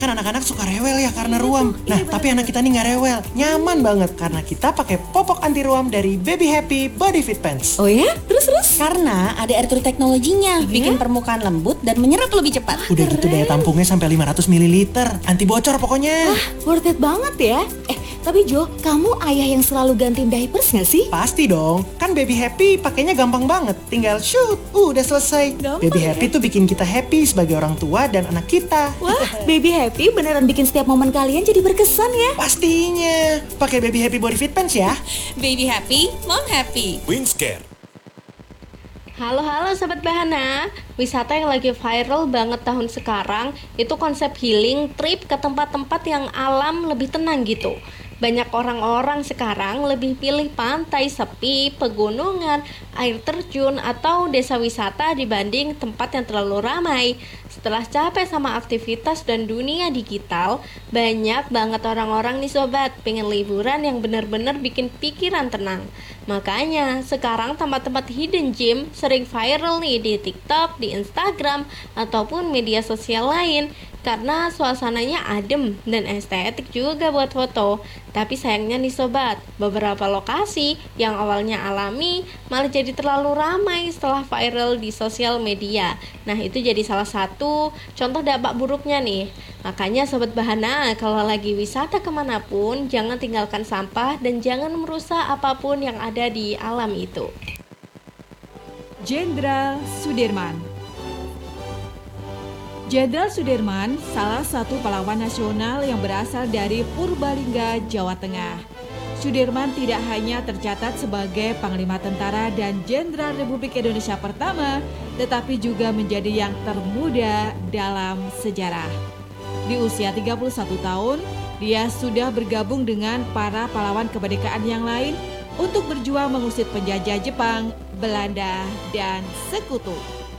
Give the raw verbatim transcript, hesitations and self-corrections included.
Kan anak-anak suka rewel ya karena ruam. Nah, tapi anak kita nih nggak rewel, nyaman banget karena kita pakai popok anti ruam dari Baby Happy Body Fit Pants. Oh ya? Terus-terus? Karena ada air true teknologinya, bikin permukaan lembut dan menyerap lebih cepat. Udah gitu daya tampungnya sampai lima ratus mililiter, anti bocor pokoknya. Wah, worth it banget ya. Eh, tapi Jo, kamu ayah yang selalu gantiin diapers nggak sih? Pasti dong, kan Baby Happy pakainya gampang banget. Tinggal shoot, uh, udah selesai. Gampang Baby ya? Happy tuh bikin kita happy sebagai orang tua dan anak kita. Wah, Baby Happy beneran bikin setiap momen kalian jadi berkesan ya. Pastinya, pakai Baby Happy Body Fit Pants ya. Baby happy, mom happy. Wingscare. Halo-halo Sobat Bahana, wisata yang lagi viral banget tahun sekarang itu konsep healing trip ke tempat-tempat yang alam lebih tenang gitu. Banyak orang-orang sekarang lebih pilih pantai sepi, pegunungan, air terjun, atau desa wisata dibanding tempat yang terlalu ramai. Setelah capek sama aktivitas dan dunia digital, banyak banget orang-orang nih sobat pengen liburan yang benar-benar bikin pikiran tenang. Makanya sekarang tempat-tempat hidden gem sering viral nih di TikTok, di Instagram, ataupun media sosial lain. Karena suasananya adem dan estetik juga buat foto. Tapi sayangnya nih sobat, beberapa lokasi yang awalnya alami malah jadi terlalu ramai setelah viral di sosial media. Nah itu jadi salah satu contoh dampak buruknya nih. Makanya Sobat Bahana, kalau lagi wisata kemanapun, jangan tinggalkan sampah dan jangan merusak apapun yang ada di alam itu. Jenderal Sudirman. Jenderal Sudirman salah satu pahlawan nasional yang berasal dari Purbalingga, Jawa Tengah. Sudirman tidak hanya tercatat sebagai Panglima Tentara dan Jenderal Republik Indonesia pertama, tetapi juga menjadi yang termuda dalam sejarah. Di usia tiga puluh satu tahun, dia sudah bergabung dengan para pahlawan kemerdekaan yang lain untuk berjuang mengusir penjajah Jepang, Belanda, dan sekutu.